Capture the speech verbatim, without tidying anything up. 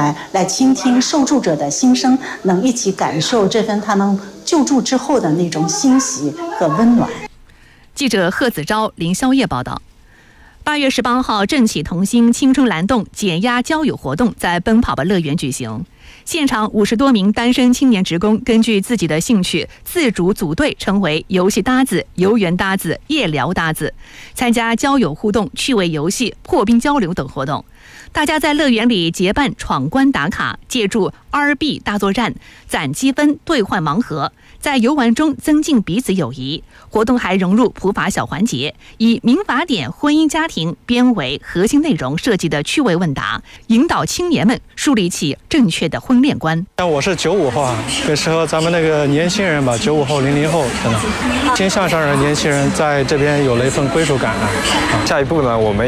来，来倾听受助者的心声，能一起感受这份他们救助之后的那种欣喜和温暖。 记者贺子昭、林宵夜报道。八月十八号，正气同心青春蓝动减压交友活动在奔跑吧乐园举行。现场五十多名单身青年职工根据自己的兴趣自主组队，成为游戏搭子、游园搭子、夜聊搭子，参加交友互动、趣味游戏、破冰交流等活动。大家在乐园里结伴闯关打卡，借助 R B 大作战攒积分兑换盲盒，在游玩中增进彼此友谊。活动还融入普法小环节，以民法典婚姻家庭编为核心内容设计的趣味问答，引导青年们树立起正确的婚恋观。 我是九五后啊，也适合咱们那个年轻人吧，九五后、零零后可能倾向上的年轻人在这边有了一份归属感啊。 下一步呢，我们